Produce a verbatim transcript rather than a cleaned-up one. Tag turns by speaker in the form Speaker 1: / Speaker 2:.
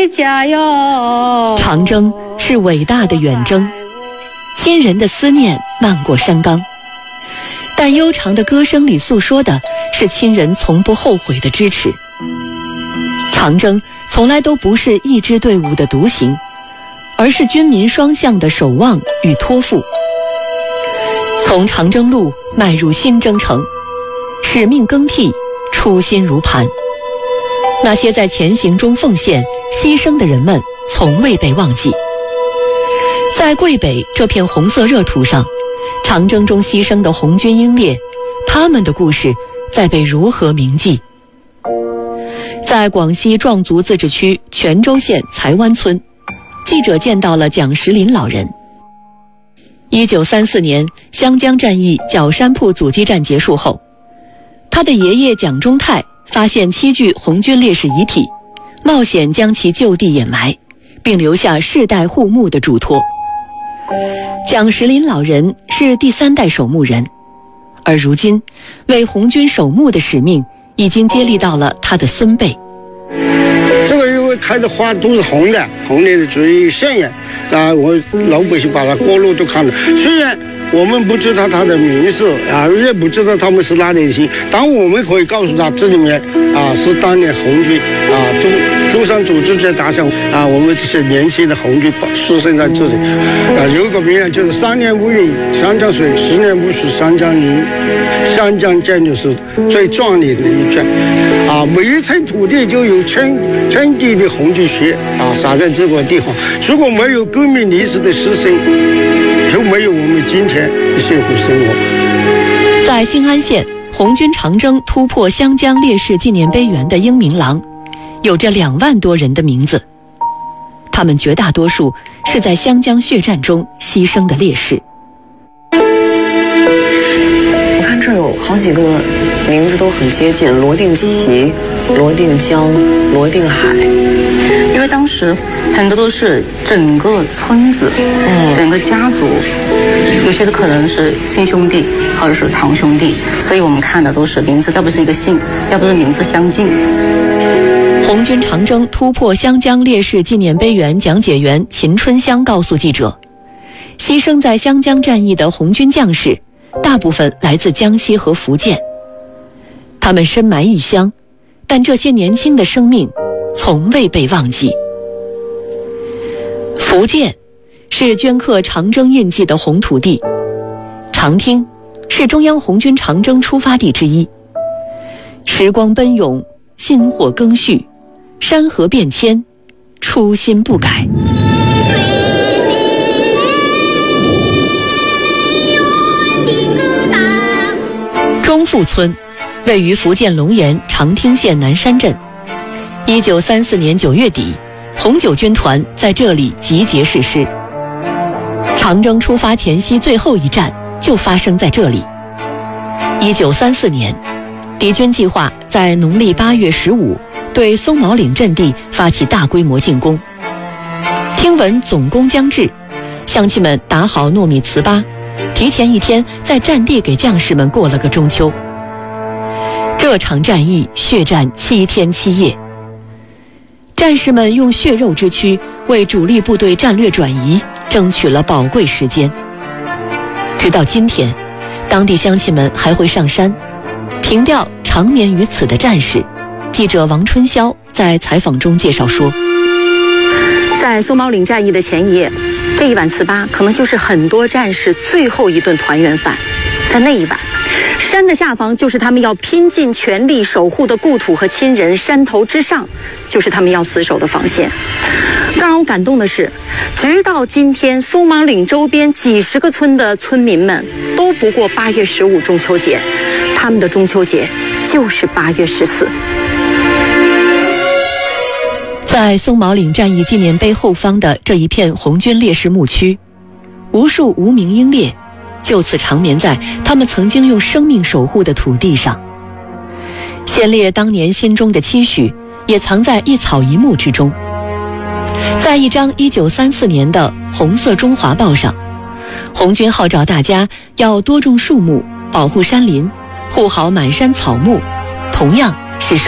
Speaker 1: 的家哟。
Speaker 2: 长征是伟大的远征，亲人的思念漫过山冈，但悠长的歌声里诉说的是亲人从不后悔的支持。长征从来都不是一支队伍的独行，而是军民双向的守望与托付。从长征路迈入新征程，使命更替，初心如磐。那些在前行中奉献牺牲的人们从未被忘记。在桂北这片红色热土上，长征中牺牲的红军英烈，他们的故事在被如何铭记？在广西壮族自治区全州县才湾村，记者见到了蒋石林老人。一九三四年湘江战役角山铺阻击战结束后，他的爷爷蒋中泰发现七具红军烈士遗体，冒险将其就地掩埋，并留下世代护墓的嘱托。蒋石林老人是第三代守墓人，而如今为红军守墓的使命已经接力到了他的孙辈。
Speaker 3: 这个因为开的花都是红的，红的最鲜艳啊！我老百姓把它过路都看了，虽然我们不知道他的名字啊，也不知道他们是哪里人，但我们可以告诉他，这里面啊是当年红军啊中中山组织者打上啊，我们这些年轻的红军出生在这里啊，有个名言就是三年无雨湘江水，十年无水湘江鱼，湘江建就是最壮丽的一卷啊，每一寸土地就有千千滴的红军血啊洒在这个地方，如果没有革命烈士的牺牲，就没有我们今天的幸福生活。
Speaker 2: 在兴安县红军长征突破湘江烈士纪念碑园的英明廊，有着两万多人的名字，他们绝大多数是在湘江血战中牺牲的烈士。
Speaker 4: 我看这有好几个名字都很接近，罗定齐、罗定江、罗定海。
Speaker 5: 因为当时很多都是整个村子、嗯、整个家族，有些可能是亲兄弟或者是堂兄弟，所以我们看的都是名字，要不是一个姓，要不是名字相近。
Speaker 2: 红军长征突破湘江烈士纪念碑园讲解员秦春香告诉记者，牺牲在湘江战役的红军将士大部分来自江西和福建，他们深埋异乡，但这些年轻的生命从未被忘记。福建是镌刻长征印记的红土地，长汀是中央红军长征出发地之一。时光奔涌，薪火更续，山河变迁，初心不改。中富村位于福建龙岩长汀县南山镇。一九三四年九月底，红九军团在这里集结誓师。长征出发前夕最后一战就发生在这里。一九三四年，敌军计划在农历八月十五对松毛岭阵地发起大规模进攻。听闻总攻将至，乡亲们打好糯米糍粑，提前一天在战地给将士们过了个中秋。这场战役血战七天七夜，战士们用血肉之躯为主力部队战略转移争取了宝贵时间。直到今天，当地乡亲们还会上山凭吊长眠于此的战士。记者王春霄在采访中介绍说，
Speaker 6: 在松毛岭战役的前一夜，这一碗糍粑可能就是很多战士最后一顿团圆饭。在那一晚，山的下方就是他们要拼尽全力守护的故土和亲人，山头之上就是他们要死守的防线。更让我感动的是，直到今天，松毛岭周边几十个村的村民们都不过八月十五中秋节，他们的中秋节就是八月十四。
Speaker 2: 在松毛岭战役纪念碑后方的这一片红军烈士墓区，无数无名英烈就此长眠在他们曾经用生命守护的土地上。先烈当年心中的期许也藏在一草一木之中。在一张一九三四年的红色中华报上，红军号召大家要多种树木，保护山林，护好满山草木，同样是